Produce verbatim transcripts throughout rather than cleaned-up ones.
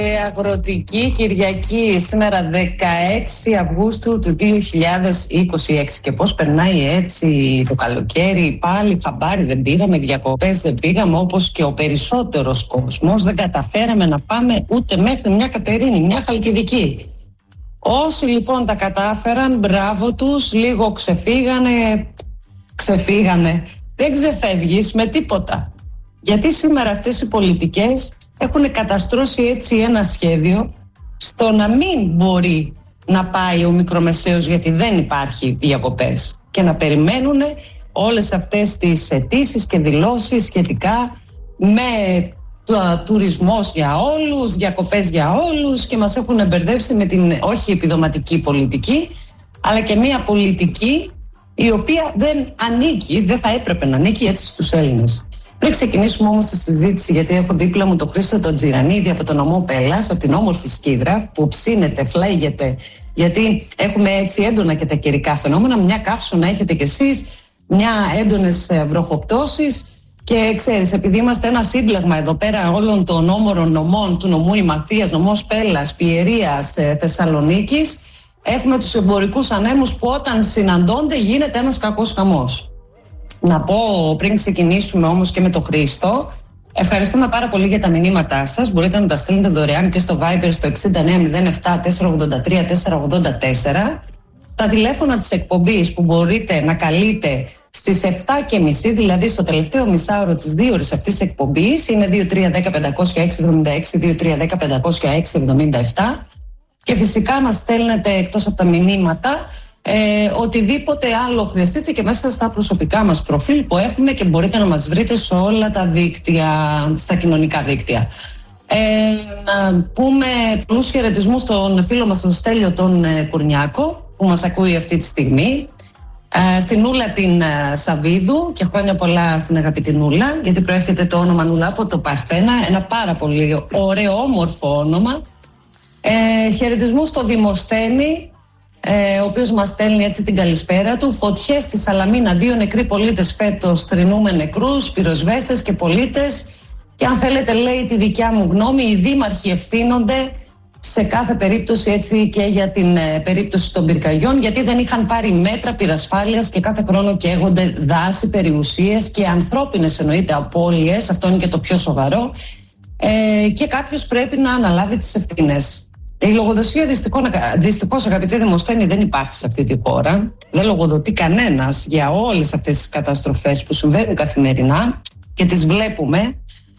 Αγροτική Κυριακή σήμερα δεκαέξι Αυγούστου του δύο χιλιάδες είκοσι έξι. Και πώς περνάει έτσι το καλοκαίρι? Πάλι χαμπάρι δεν πήγαμε, διακοπές δεν πήγαμε, όπως και ο περισσότερος κόσμος. Δεν καταφέραμε να πάμε ούτε μέχρι μια Κατερίνη, μια Χαλκιδική. Όσοι λοιπόν τα κατάφεραν, μπράβο τους, λίγο ξεφύγανε, ξεφύγανε. Δεν ξεφεύγεις με τίποτα. Γιατί σήμερα αυτές οι πολιτικές έχουν καταστρώσει έτσι ένα σχέδιο στο να μην μπορεί να πάει ο μικρομεσαίος, γιατί δεν υπάρχει διακοπές, και να περιμένουν όλες αυτές τις αιτήσεις και δηλώσεις σχετικά με το τουρισμός για όλους, διακοπές για όλους, και μας έχουν μπερδέψει με την όχι επιδοματική πολιτική, αλλά και μια πολιτική η οποία δεν ανήκει, δεν θα έπρεπε να ανήκει έτσι στους Έλληνες. Πριν ξεκινήσουμε όμως τη συζήτηση, γιατί έχω δίπλα μου τον Χρήστο τον Τζιρανίδη από τον νομό Πέλλας, από την όμορφη Σκύδρα, που ψήνεται, φλέγεται, γιατί έχουμε έτσι έντονα και τα καιρικά φαινόμενα. Μια καύσωνα έχετε κι εσείς, μια έντονες βροχοπτώσεις. Και ξέρεις, επειδή είμαστε ένα σύμπλεγμα εδώ πέρα όλων των όμορων νομών του νομού Ημαθίας, νομός Πέλλας, Πιερίας, Θεσσαλονίκης, έχουμε τους εμπορικούς ανέμους που όταν συναντώνται γίνεται ένας κακός χαμός. Να πω πριν ξεκινήσουμε όμως και με τον Χρήστο, ευχαριστούμε πάρα πολύ για τα μηνύματά σας. Μπορείτε να τα στείλετε δωρεάν και στο Viber στο εξήντα εννέα μηδέν επτά τετρακόσια ογδόντα τρία τετρακόσια ογδόντα τέσσερα. Τα τηλέφωνα της εκπομπής που μπορείτε να καλείτε στις επτά και μισή, δηλαδή στο τελευταίο μισάωρο της δύο ώρες αυτής της εκπομπής, είναι δύο τρία ένα μηδέν πέντε μηδέν έξι εβδομήντα έξι, δύο τρία ένα μηδέν πέντε μηδέν έξι εβδομήντα επτά. Και φυσικά μας στέλνετε εκτός από τα μηνύματα Ε, οτιδήποτε άλλο χρειαστείτε και μέσα στα προσωπικά μας προφίλ που έχουμε, και μπορείτε να μας βρείτε σε όλα τα δίκτυα, στα κοινωνικά δίκτυα. Ε, να πούμε πολλούς χαιρετισμούς στον φίλο μας τον Στέλιο τον ε, Κουρνιάκο, που μας ακούει αυτή τη στιγμή, ε, στην Νούλα την ε, Σαβίδου, και χρόνια πολλά στην αγαπητή Νούλα, γιατί προέρχεται το όνομα Νούλα από το Παρθένα, ένα πάρα πολύ ωραίο όμορφο όνομα. Ε, χαιρετισμούς στο Δημοσθένη, Ε, ο οποίος μας στέλνει έτσι την καλησπέρα του. Φωτιές στη Σαλαμίνα, δύο νεκροί πολίτες φέτος, θρηνούμε νεκρούς, πυροσβέστες και πολίτες. Και αν θέλετε, λέει, τη δικιά μου γνώμη, οι δήμαρχοι ευθύνονται σε κάθε περίπτωση, έτσι και για την ε, περίπτωση των πυρκαγιών, γιατί δεν είχαν πάρει μέτρα πυρασφάλειας και κάθε χρόνο καίγονται δάση, περιουσίες και ανθρώπινες εννοείται απώλειες. Αυτό είναι και το πιο σοβαρό. Ε, και κάποιος πρέπει να αναλάβει τις ευθύνες. Η λογοδοσία δυστυχώς, αγαπητοί Δημοσθένη, δεν υπάρχει σε αυτή τη χώρα. Δεν λογοδοτεί κανένας για όλες αυτές τις καταστροφές που συμβαίνουν καθημερινά και τις βλέπουμε.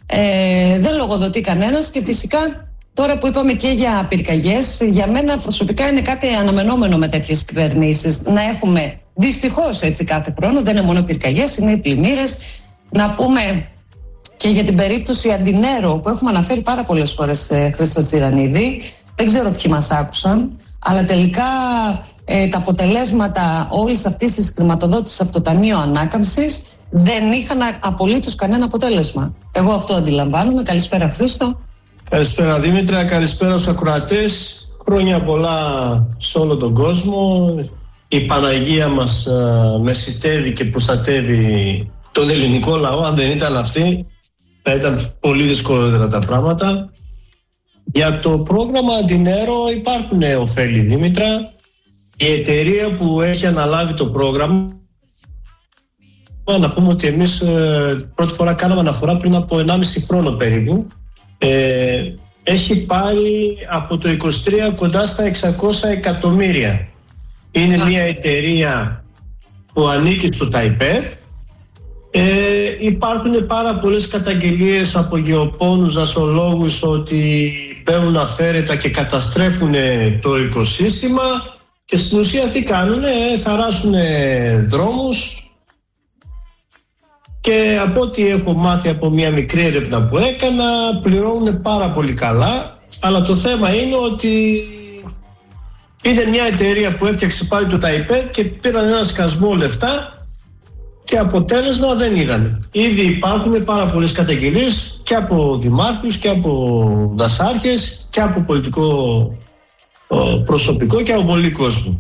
Ε, δεν λογοδοτεί κανένας, και φυσικά τώρα που είπαμε και για πυρκαγιές, για μένα προσωπικά είναι κάτι αναμενόμενο με τέτοιες κυβερνήσεις. Να έχουμε δυστυχώς έτσι κάθε χρόνο, δεν είναι μόνο πυρκαγιές, είναι οι πλημμύρες. Να πούμε και για την περίπτωση Αντινέρο που έχουμε αναφέρει πάρα πολλές φορές, ε, Χρήστο Τζιρανίδη. Δεν ξέρω ποιοι μας άκουσαν, αλλά τελικά ε, τα αποτελέσματα όλης αυτής της χρηματοδότησης από το Ταμείο Ανάκαμψης δεν είχαν απολύτως κανένα αποτέλεσμα. Εγώ αυτό αντιλαμβάνομαι. Καλησπέρα, Χρήστο. Καλησπέρα, Δήμητρα. Καλησπέρα στους ακροατές. Χρόνια πολλά σε όλο τον κόσμο. Η Παναγία μας ε, μεσιτεύει και προστατεύει τον ελληνικό λαό. Αν δεν ήταν αυτή, θα ήταν πολύ δυσκολότερα τα πράγματα. Για το πρόγραμμα Αντινέρο υπάρχουν ωφέλη, Δήμητρα. Η εταιρεία που έχει αναλάβει το πρόγραμμα, να πούμε ότι εμείς ε, πρώτη φορά κάναμε αναφορά πριν από ενάμιση χρόνο περίπου, ε, έχει πάρει από το είκοσι τρία κοντά στα εξακόσια εκατομμύρια. Είναι μια εταιρεία που ανήκει στο ΤΑΙΠΕΔ. Ε, υπάρχουν πάρα πολλές καταγγελίες από γεωπόνους, δασολόγους ότι παίρνουν αφαίρετα και καταστρέφουν το οικοσύστημα, και στην ουσία τι κάνουνε, χαράσουν δρόμους, και από ό,τι έχω μάθει από μια μικρή έρευνα που έκανα, πληρώνουν πάρα πολύ καλά. Αλλά το θέμα είναι ότι είναι μια εταιρεία που έφτιαξε πάλι το ΤΑΙΠΕΔ και πήραν ένα σκασμό λεφτά και αποτέλεσμα δεν είδαμε. Ήδη υπάρχουν πάρα πολλές καταγγελίες και από δημάρχους και από δασάρχες και από πολιτικό προσωπικό και από πολύ κόσμο.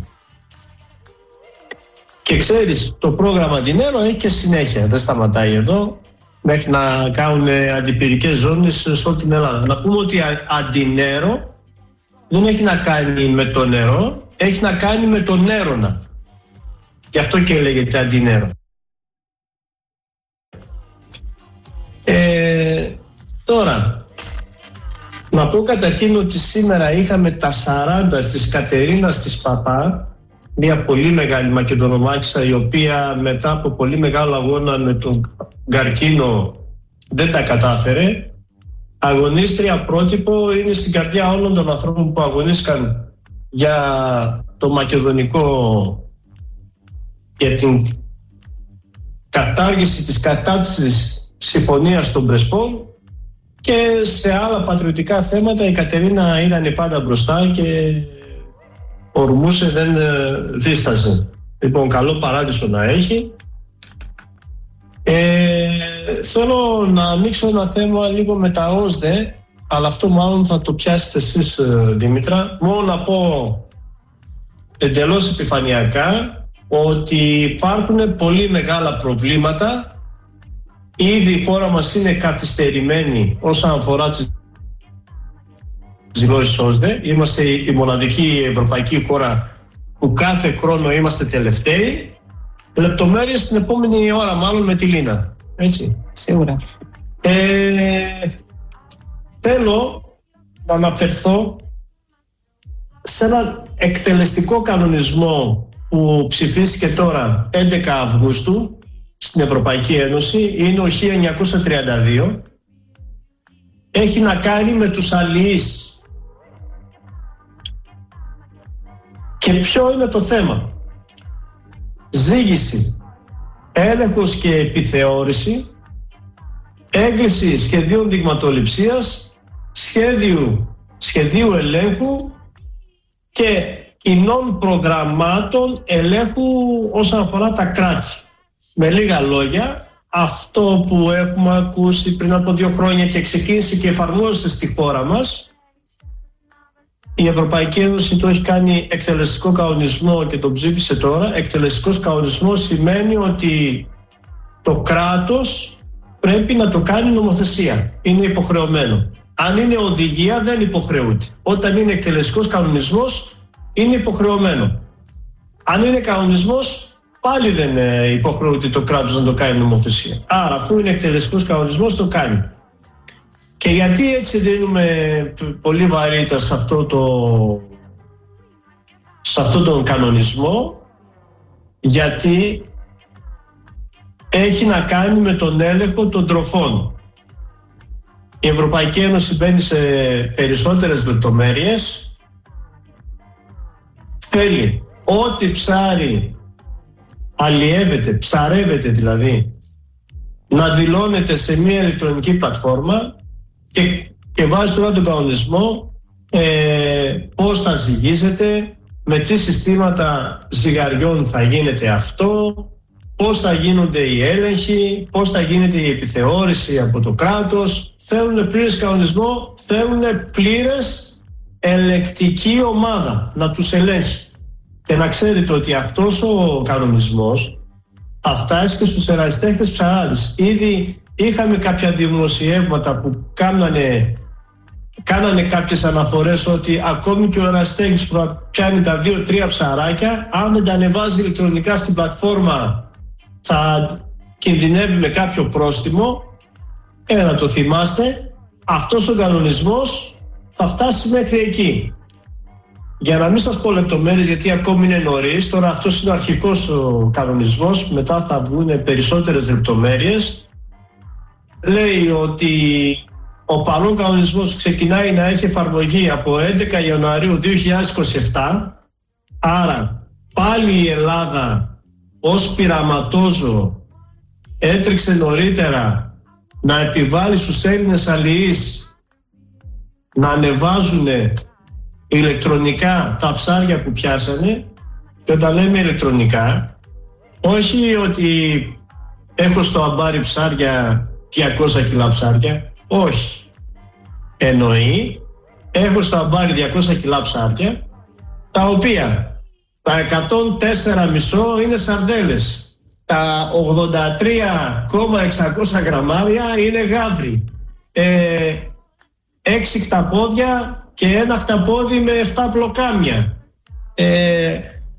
Και ξέρεις, το πρόγραμμα Αντινέρο έχει και συνέχεια, δεν σταματάει εδώ. μέχρι να κάνουν αντιπυρικές ζώνες σε όλη την Ελλάδα. Να πούμε ότι αντινέρο δεν έχει να κάνει με το νερό, έχει να κάνει με τον έρωνα. Γι' αυτό και λέγεται αντινέρο. Ε, τώρα, να πω καταρχήν ότι σήμερα είχαμε τα σαράντα της Κατερίνας της Παπά, μια πολύ μεγάλη Μακεδονομάχησα, η οποία μετά από πολύ μεγάλο αγώνα με τον καρκίνο δεν τα κατάφερε. Αγωνίστρια πρότυπο, είναι στην καρδιά όλων των ανθρώπων που αγωνίστηκαν για το μακεδονικό, για την κατάργηση της κατάψυσης συμφωνίας των Πρεσπών, και σε άλλα πατριωτικά θέματα η Κατερίνα ήταν πάντα μπροστά και ορμούσε, δεν δίσταζε. Λοιπόν, καλό παράδεισο να έχει. Ε, θέλω να ανοίξω ένα θέμα λίγο με τα ΟΣΔΕ, αλλά αυτό μάλλον θα το πιάσετε εσείς, Δήμητρα. Μόνο να πω εντελώς επιφανειακά ότι υπάρχουν πολύ μεγάλα προβλήματα. Ήδη η χώρα μας είναι καθυστερημένη όσον αφορά τις δηλώσεις ΟΣΔΕ. Είμαστε η μοναδική ευρωπαϊκή χώρα που κάθε χρόνο είμαστε τελευταίοι. Λεπτομέρειες την επόμενη ώρα, μάλλον με τη Λίνα. Έτσι. Σίγουρα. Ε, θέλω να αναφερθώ σε ένα εκτελεστικό κανονισμό που ψηφίστηκε τώρα έντεκα Αυγούστου στην Ευρωπαϊκή Ένωση. Είναι ο χίλια εννιακόσια τριάντα δύο. Έχει να κάνει με τους αλληλείς. Και ποιο είναι το θέμα? Ζήγηση, έλεγχος και επιθεώρηση, έγκριση σχεδίων δειγματοληψίας, σχέδιου, σχεδίου ελέγχου και κοινών προγραμμάτων ελέγχου όσον αφορά τα κράτη. Με λίγα λόγια, αυτό που έχουμε ακούσει πριν από δύο χρόνια και ξεκίνησε και εφαρμόζεται στη χώρα μας, η Ευρωπαϊκή Ένωση το έχει κάνει εκτελεστικό κανονισμό και το ψήφισε τώρα. Εκτελεστικός κανονισμός σημαίνει ότι το κράτος πρέπει να το κάνει νομοθεσία. Είναι υποχρεωμένο. Αν είναι οδηγία δεν υποχρεούται. Όταν είναι εκτελεστικός κανονισμός είναι υποχρεωμένο. Αν είναι κανονισμός πάλι δεν υποχρεούται το κράτος να το κάνει νομοθεσία. Άρα αφού είναι εκτελεστικός κανονισμός το κάνει. Και γιατί έτσι δίνουμε πολύ βαρύτητα σε αυτό, το, σε αυτό τον κανονισμό? Γιατί έχει να κάνει με τον έλεγχο των τροφών. Η Ευρωπαϊκή Ένωση μπαίνει σε περισσότερες λεπτομέρειες. Θέλει ό,τι ψάρι αλλιεύεται, ψαρεύεται δηλαδή, να δηλώνεται σε μια ηλεκτρονική πλατφόρμα και, και βάζει τώρα τον κανονισμό ε, πώς θα ζυγίζεται, με τι συστήματα ζυγαριών θα γίνεται αυτό, πώς θα γίνονται οι έλεγχοι, πώς θα γίνεται η επιθεώρηση από το κράτος. Θέλουν πλήρες κανονισμό, θέλουν πλήρες ελεκτική ομάδα να τους ελέγχει. Και να ξέρετε ότι αυτός ο κανονισμός θα φτάσει και στους ερασιτέχνες ψαράδες. Ήδη είχαμε κάποια δημοσιεύματα που κάνανε, κάνανε κάποιες αναφορές ότι ακόμη και ο ερασιτέχνης που θα πιάνει τα δύο-τρία ψαράκια, αν δεν τα ανεβάζει ηλεκτρονικά στην πλατφόρμα, θα κινδυνεύει με κάποιο πρόστιμο. Ε, να το θυμάστε, αυτός ο κανονισμός θα φτάσει μέχρι εκεί. Για να μην σας πω λεπτομέρειες, γιατί ακόμη είναι νωρίς, τώρα αυτός είναι ο αρχικός ο κανονισμός, μετά θα βγουν περισσότερες λεπτομέρειες. Λέει ότι ο παρόν κανονισμός ξεκινάει να έχει εφαρμογή από έντεκα Ιανουαρίου δύο χιλιάδες είκοσι επτά, άρα πάλι η Ελλάδα ως πειραματόζω έτρεξε νωρίτερα να επιβάλλει στους Έλληνες αλληλείς να ανεβάζουν ηλεκτρονικά τα ψάρια που πιάσανε. Και όταν λέμε ηλεκτρονικά, όχι ότι έχω στο αμπάρι ψάρια, διακόσια κιλά ψάρια, όχι. Εννοεί έχω στο αμπάρι διακόσια κιλά ψάρια, τα οποία τα εκατόν τέσσερα κόμμα πέντε είναι σαρδέλες, τα ογδόντα τρία χιλιάδες εξακόσια γραμμάρια είναι γάβρι. Ε, έξι χταπόδια και ένα χταπόδι με εφτά πλοκάμια. Ε,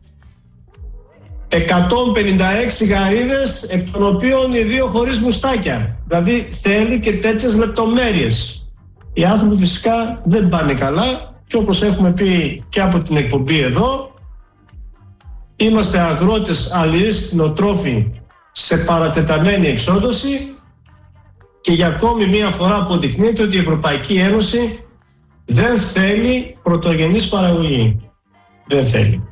εκατόν πενήντα έξι γαρίδες, εκ των οποίων οι δύο χωρίς μουστάκια. Δηλαδή θέλει και τέτοιες λεπτομέρειες. Οι άνθρωποι φυσικά δεν πάνε καλά και όπως έχουμε πει και από την εκπομπή εδώ, είμαστε αγρότες, αλληλείς, κτηνοτρόφοι σε παρατεταμένη εξόδωση και για ακόμη μία φορά αποδεικνύεται ότι η Ευρωπαϊκή Ένωση δεν θέλει πρωτογενής παραγωγή. Δεν θέλει.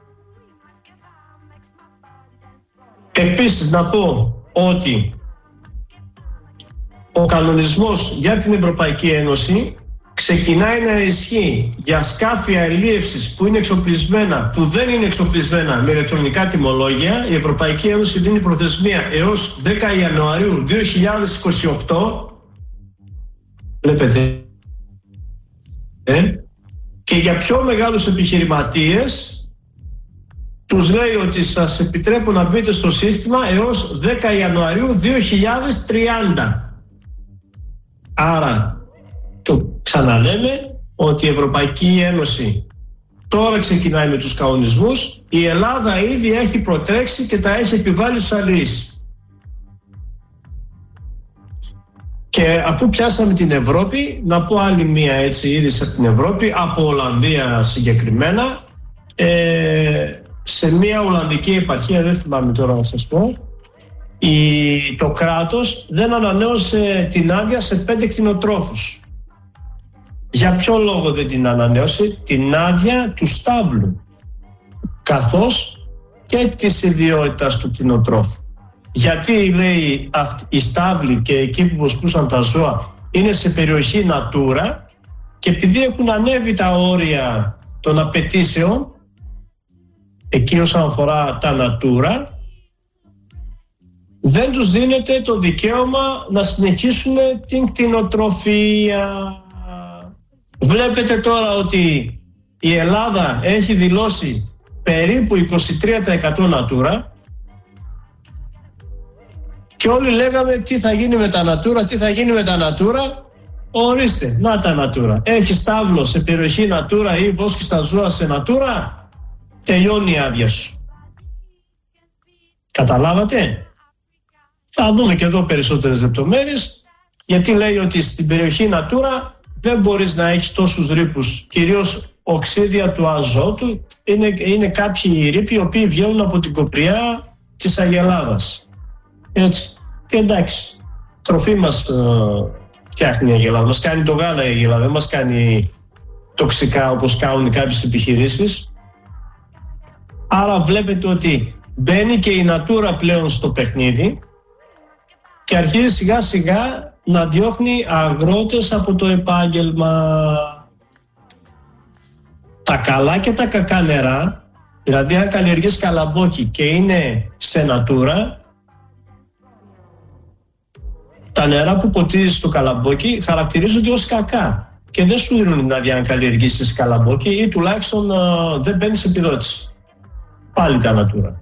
Επίσης να πω ότι ο κανονισμός για την Ευρωπαϊκή Ένωση ξεκινάει να ισχύει για σκάφη αλίευσης που είναι εξοπλισμένα, που δεν είναι εξοπλισμένα με ηλεκτρονικά τιμολόγια. Η Ευρωπαϊκή Ένωση δίνει προθεσμία έως δέκα Ιανουαρίου δύο χιλιάδες είκοσι οκτώ. Βλέπετε. Ε? Και για πιο μεγάλους επιχειρηματίες τους λέει ότι σας επιτρέπω να μπείτε στο σύστημα έως δέκα Ιανουαρίου δύο χιλιάδες τριάντα. Άρα το ξαναλέμε ότι η Ευρωπαϊκή Ένωση τώρα ξεκινάει με τους κανονισμούς. Η Ελλάδα ήδη έχει προτρέξει και τα έχει επιβάλει στους αλληλείς. Και αφού πιάσαμε την Ευρώπη, να πω άλλη μία έτσι είδηση από την Ευρώπη, από Ολλανδία συγκεκριμένα, ε, σε μία Ολλανδική επαρχία, δεν θυμάμαι τώρα να σας πω, η, το κράτος δεν ανανέωσε την άδεια σε πέντε κτηνοτρόφους. Για ποιο λόγο δεν την ανανέωσε? Την άδεια του στάβλου, καθώς και της ιδιότητας του κτηνοτρόφου. Γιατί, λέει, οι στάβλοι και εκεί που βοσκούσαν τα ζώα είναι σε περιοχή Natura και επειδή έχουν ανέβει τα όρια των απαιτήσεων εκεί όσον αφορά τα Natura, δεν τους δίνεται το δικαίωμα να συνεχίσουν την κτηνοτροφία. Βλέπετε τώρα ότι η Ελλάδα έχει δηλώσει περίπου είκοσι τρία τοις εκατό Natura και όλοι λέγαμε τι θα γίνει με τα Natura, τι θα γίνει με τα Natura. Ορίστε, να τα Natura. Έχει στάβλο σε περιοχή Natura ή βόσκεις τα ζώα σε Natura, τελειώνει η άδεια σου. Καταλάβατε? Θα δούμε και εδώ περισσότερες λεπτομέρειες, γιατί λέει ότι στην περιοχή Natura δεν μπορείς να έχεις τόσους ρήπους, κυρίως οξύδια του αζότου. Είναι, είναι κάποιοι ρήποι οι οποίοι βγαίνουν από την κοπριά της Αγελάδας. Έτσι. Και εντάξει, τροφή μας ε, φτιάχνει η Αγελάδα, μας κάνει το γάλα η Αγελάδα, δεν μας κάνει τοξικά όπως κάνουν κάποιες επιχειρήσεις. Άρα βλέπετε ότι μπαίνει και η Natura πλέον στο παιχνίδι και αρχίζει σιγά σιγά να διώχνει αγρότες από το επάγγελμα. Τα καλά και τα κακά νερά, δηλαδή αν καλλιεργείς καλαμπόκι και είναι σε Natura, τα νερά που ποτίζεις στο καλαμπόκι χαρακτηρίζονται ως κακά και δεν σου δίνουν την άδεια αν καλλιεργήσεις καλαμπόκι ή τουλάχιστον uh, δεν μπαίνεις επιδότηση. Πάλι τα Natura.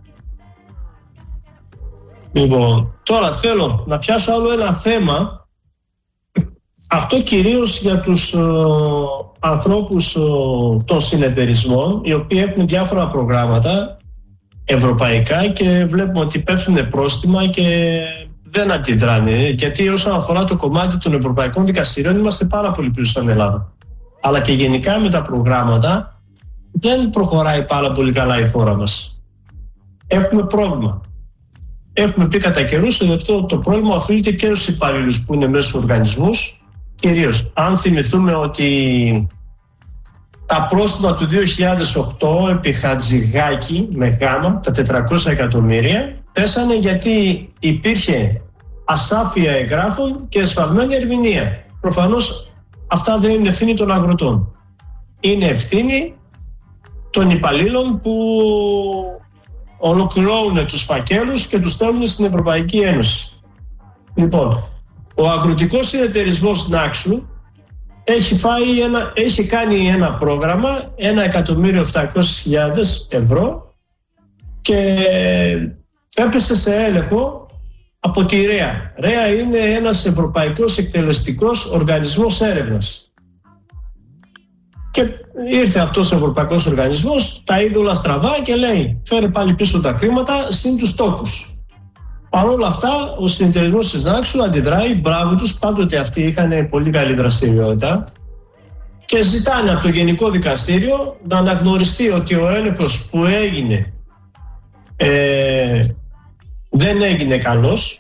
Λοιπόν, τώρα θέλω να πιάσω άλλο ένα θέμα, αυτό κυρίως για τους ε, ανθρώπους ε, των συνεταιρισμών, οι οποίοι έχουν διάφορα προγράμματα ευρωπαϊκά και βλέπουμε ότι πέφτουν πρόστιμα και δεν αντιδράνε, γιατί όσον αφορά το κομμάτι των ευρωπαϊκών δικαστηρίων είμαστε πάρα πολύ πίσω στην Ελλάδα. Αλλά και γενικά με τα προγράμματα δεν προχωράει πάρα πολύ καλά η χώρα μας. Έχουμε πρόβλημα. Έχουμε πει κατά καιρούς ότι αυτό το πρόβλημα οφείλεται και στους υπαλλήλους που είναι μέσα στους οργανισμούς. Κυρίως, αν θυμηθούμε ότι τα πρόστιμα του δύο χιλιάδες οκτώ επί Χατζηγάκη με γάμα, τα τετρακόσια εκατομμύρια, πέσανε γιατί υπήρχε ασάφεια εγγράφων και εσφαλμένη ερμηνεία. Προφανώς αυτά δεν είναι ευθύνη των αγροτών. Είναι ευθύνη των υπαλλήλων που ολοκληρώνουν τους φακέλους και τους στέλνουν στην Ευρωπαϊκή Ένωση. Λοιπόν, ο αγροτικός συνεταιρισμός Νάξου έχει, φάει ένα, έχει κάνει ένα πρόγραμμα ένα εκατομμύριο επτακόσιες χιλιάδες ευρώ και έπεσε σε έλεγχο από τη ΡΕΑ. ΡΕΑ είναι ένας ευρωπαϊκός εκτελεστικός οργανισμός έρευνας. Και ήρθε αυτός ο ευρωπαϊκός οργανισμός, τα είδε όλα στραβά και λέει φέρε πάλι πίσω τα χρήματα συν τους τόκους. Παρ' όλα αυτά ο συνεταιρισμός της Νάξου αντιδράει, μπράβο τους, πάντοτε αυτοί είχαν πολύ καλή δραστηριότητα και ζητάνε από το Γενικό Δικαστήριο να αναγνωριστεί ότι ο έλεγχος που έγινε ε, δεν έγινε καλός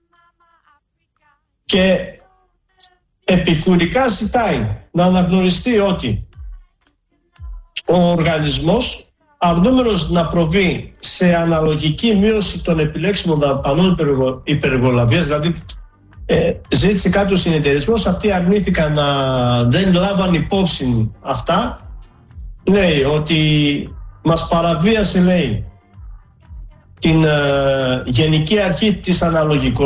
και επικουρικά ζητάει να αναγνωριστεί ότι ο οργανισμός αρνούμενος να προβεί σε αναλογική μείωση των επιλέξιμων δαπανών υπεργολαβίας, δηλαδή ε, ζήτησε κάτι ο συνεταιρισμός, αυτοί αρνήθηκαν να δεν λάβαν υπόψη αυτά, λέει ότι μας παραβίασε, λέει, την ε, γενική αρχή της αναλογικότητας.